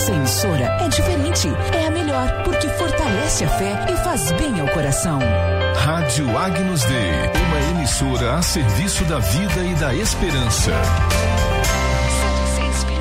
Nossa emissora é diferente, é a melhor, porque fortalece a fé e faz bem ao coração. Rádio Agnus Dei, uma emissora a serviço da vida e da esperança.